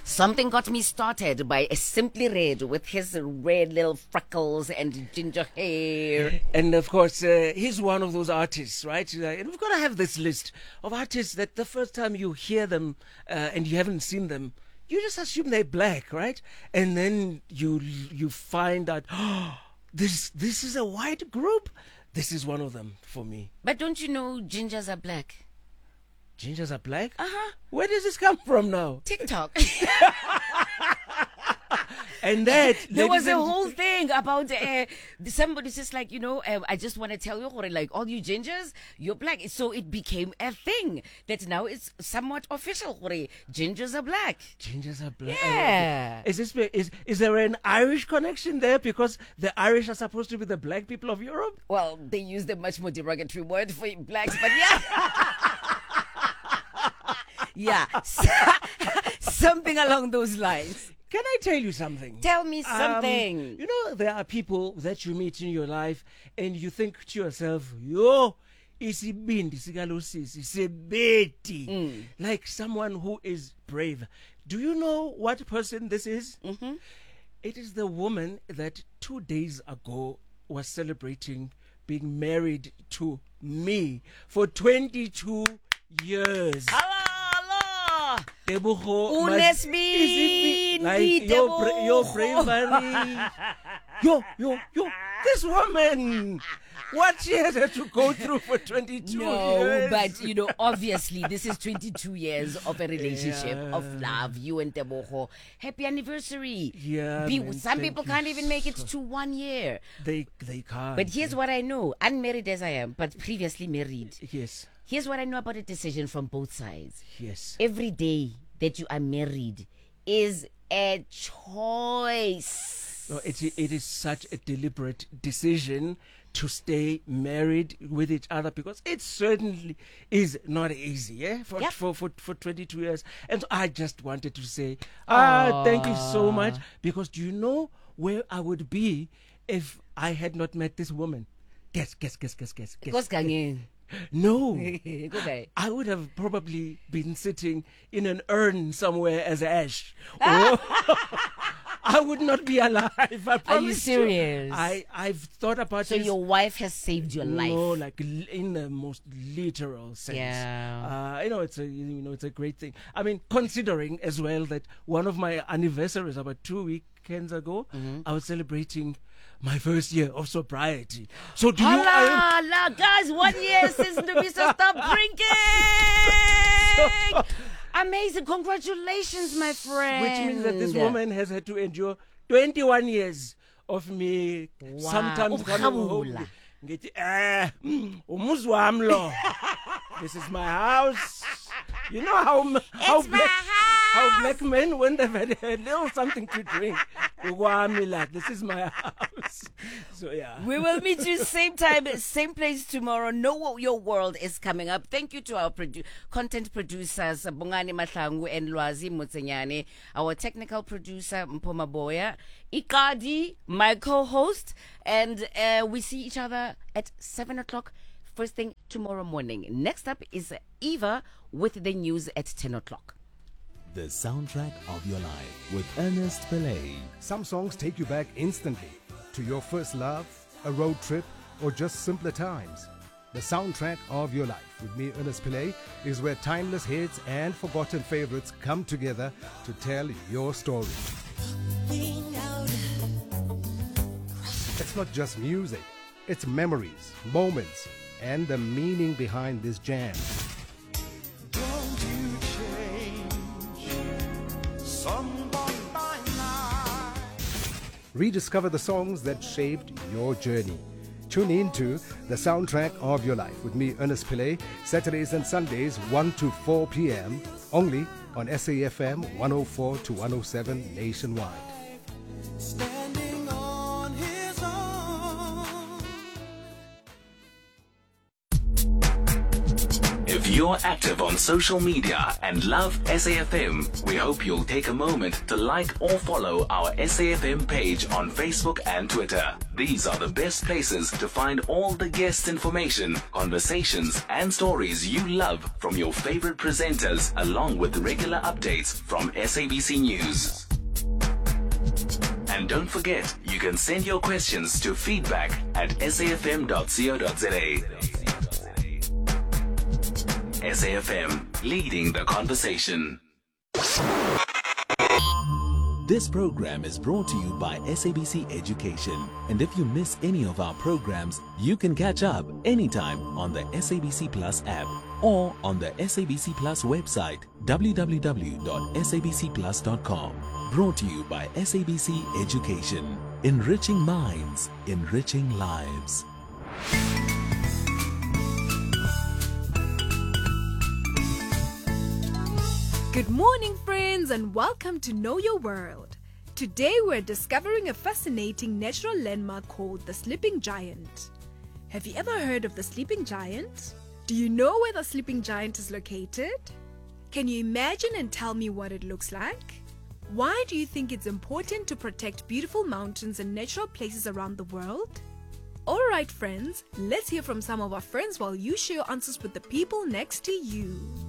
Something got me started by a Simply Red with his red little freckles and ginger hair. And of course, he's one of those artists, right? And we've got to have this list of artists that the first time you hear them and you haven't seen them, you just assume they're black, right? And then you find out, oh, this is a white group. This is one of them for me. But don't you know gingers are black? Gingers are black? Uh-huh. Where does this come from now? TikTok. And that there was a whole thing about somebody just like, I just want to tell you, like, all you gingers, you're black. So it became a thing that now it's somewhat official. Gingers are black. Gingers are black. Yeah. Is there an Irish connection there? Because the Irish are supposed to be the black people of Europe? Well, they use a much more derogatory word for blacks, but yeah. Yeah. Something along those lines. Can I tell you something? Tell me something. There are people that you meet in your life and you think to yourself, yo, isibindi sikalosisi sebeti, like someone who is brave. Do you know what person this is? Mm-hmm. It is the woman that 2 days ago was celebrating being married to me for 22 years. Unesbindi, like your bravery. Yo, this woman, what she had to go through for 22 years. But obviously this is 22 years of a relationship, of love. You and Tebogo, happy anniversary. Yeah, some people can't even make it to 1 year. They can't. But here's what I know, unmarried as I am, but previously married. Yes. Here's what I know about a decision from both sides. Yes. Every day that you are married is a choice. No, it is such a deliberate decision to stay married with each other, because it certainly is not easy, for 22 years. And so I just wanted to say, thank you so much, because do you know where I would be if I had not met this woman? Guess. No, I would have probably been sitting in an urn somewhere as ash. I would not be alive. Are you serious? I've thought about so this. Your wife has saved your life. No, like in the most literal sense. Yeah. It's a great thing. I mean, considering as well that one of my anniversaries about 2 weekends ago, I was celebrating my first year of sobriety. So do guys, 1 year since the Mr. Stop drinking. Amazing. Congratulations, my friend. Which means that this woman has had to endure 21 years of me sometimes coming home. Umuzi wami lo. This is my house. You know how black men, when they've had a little something to drink, this is my house. So yeah. We will meet you same time, same place tomorrow. Know your world is coming up. Thank you to our content producers, Bongani Mahlangu and Lwazi Mutsenyane, our technical producer, Mpoma Boya, Ikadi, my co-host, and we see each other at 7 o'clock. First thing tomorrow morning. Next up is Eva with the news at 10 o'clock. The soundtrack of your life with Ernest Pillay. Some songs take you back instantly to your first love, a road trip, or just simpler times. The soundtrack of your life with me, Ernest Pillay, is where timeless hits and forgotten favorites come together to tell your story. It's not just music, it's memories, moments, and the meaning behind this jam. Don't you change someone by night. Rediscover the songs that shaped your journey. Tune in to The Soundtrack of Your Life with me, Ernest Pillay, Saturdays and Sundays, 1 to 4 p.m., only on SAFM 104 to 107 nationwide. Standing on his own. If you you're active on social media and love SAFM, we hope you'll take a moment to like or follow our SAFM page on Facebook and Twitter. These are the best places to find all the guest information, conversations, and stories you love from your favorite presenters, along with regular updates from SABC News. And don't forget, you can send your questions to feedback@safm.co.za. SAFM, leading the conversation. This program is brought to you by SABC Education. And if you miss any of our programs, you can catch up anytime on the SABC Plus app or on the SABC Plus website, www.sabcplus.com. Brought to you by SABC Education. Enriching minds, enriching lives. Good morning, friends, and welcome to Know Your World. Today we're discovering a fascinating natural landmark called the Sleeping Giant. Have you ever heard of the Sleeping Giant? Do you know where the Sleeping Giant is located? Can you imagine and tell me what it looks like? Why do you think it's important to protect beautiful mountains and natural places around the world? Alright, friends, let's hear from some of our friends while you share your answers with the people next to you.